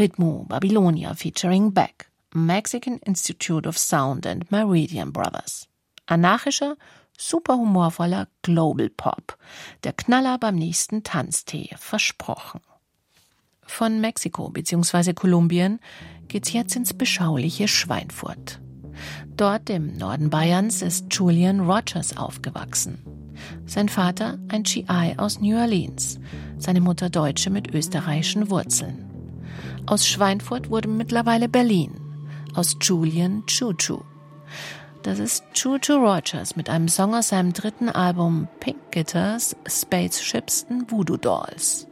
Ritmo Babylonia featuring Beck, Mexican Institute of Sound and Meridian Brothers. Anarchischer, super humorvoller Global Pop. Der Knaller beim nächsten Tanztee, versprochen. Von Mexiko bzw. Kolumbien geht's jetzt ins beschauliche Schweinfurt. Dort im Norden Bayerns ist Julian Rogers aufgewachsen. Sein Vater ein GI aus New Orleans, seine Mutter Deutsche mit österreichischen Wurzeln. Aus Schweinfurt wurde mittlerweile Berlin, aus Julian Choo-Choo. Das ist Choo-Choo Rogers mit einem Song aus seinem 3. Album Pink Guitars, Spaceships and Voodoo Dolls.